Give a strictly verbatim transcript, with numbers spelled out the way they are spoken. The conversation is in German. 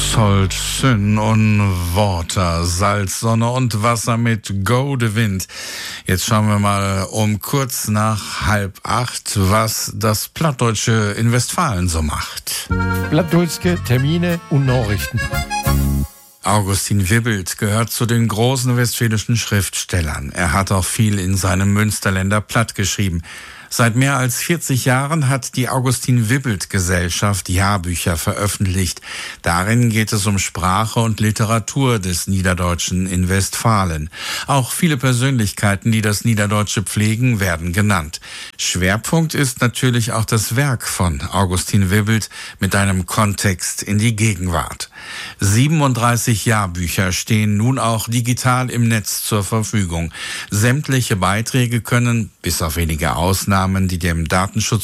Salt, Sin und Water, Salz, Sonne und Wasser mit Go the Wind. Jetzt schauen wir mal um kurz nach halb acht, was das Plattdeutsche in Westfalen so macht. Plattdeutsche Termine und Nachrichten. Augustin Wibbelt gehört zu den großen westfälischen Schriftstellern. Er hat auch viel in seinem Münsterländer Platt geschrieben. Seit mehr als vierzig Jahren hat die Augustin-Wibbelt-Gesellschaft Jahrbücher veröffentlicht. Darin geht es um Sprache und Literatur des Niederdeutschen in Westfalen. Auch viele Persönlichkeiten, die das Niederdeutsche pflegen, werden genannt. Schwerpunkt ist natürlich auch das Werk von Augustin Wibbelt mit einem Kontext in die Gegenwart. siebenunddreißig Jahrbücher stehen nun auch digital im Netz zur Verfügung. Sämtliche Beiträge können, bis auf wenige Ausnahmen, die dem Datenschutz